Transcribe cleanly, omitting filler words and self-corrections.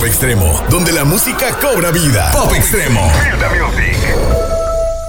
Extremo, donde la música cobra vida. Pop Extremo. Feel the music.